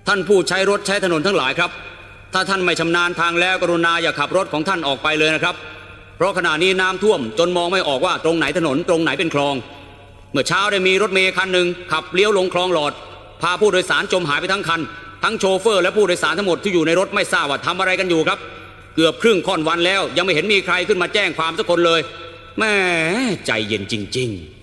ท่านผู้ใช้รถใช้ถนนทั้งหลายครับถ้าท่านไม่ชำนาญทางแล้วกรุณาอย่าขับรถของท่านออกไปเลยนะครับเพราะขณะนี้น้ำท่วมจนมองไม่ออกว่าตรงไหนถนนตรงไหนเป็นคลองเมื่อเช้าได้มีรถเมล์คันหนึ่งขับเลี้ยวลงคลองหลอดพาผู้โดยสารจมหายไปทั้งคันทั้งโชเฟอร์และผู้โดยสารทั้งหมดที่อยู่ในรถไม่ทราบว่าทำอะไรกันอยู่ครับเกือบครึ่งค่อนวันแล้วยังไม่เห็นมีใครขึ้นมาแจ้งความสักคนเลยแม่ใจเย็นจริงๆ